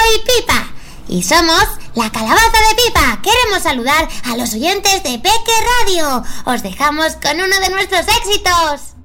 soy Pipa y somos la Calabaza de Pipa. Queremos saludar a los oyentes de Peque Radio. Os dejamos con uno de nuestros éxitos.